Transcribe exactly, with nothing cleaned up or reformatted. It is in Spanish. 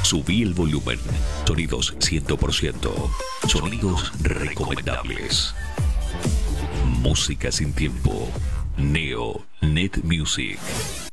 Subí el volumen. Sonidos cien por ciento. Sonidos recomendables. Música sin tiempo. Neo Net Music.